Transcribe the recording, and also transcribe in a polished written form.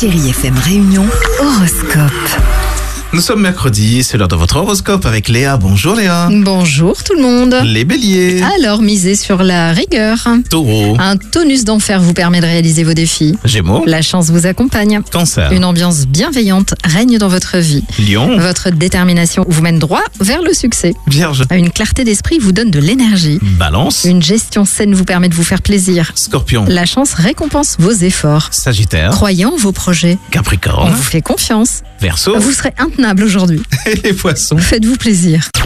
Chérie FM Réunion, horoscope. Nous sommes mercredi, c'est l'heure de votre horoscope avec Léa. Bonjour Léa. Bonjour tout le monde. Les béliers. Alors, misez sur la rigueur. Taureau. Un tonus d'enfer vous permet de réaliser vos défis. Gémeaux. La chance vous accompagne. Cancer. Une ambiance bienveillante règne dans votre vie. Lion. Votre détermination vous mène droit vers le succès. Vierge. Une clarté d'esprit vous donne de l'énergie. Balance. Une gestion saine vous permet de vous faire plaisir. Scorpion. La chance récompense vos efforts. Sagittaire. Croyez en vos projets. On Capricorne. vous fait confiance. Verseau. Vous serez intenable aujourd'hui. Et les poissons. Faites-vous plaisir.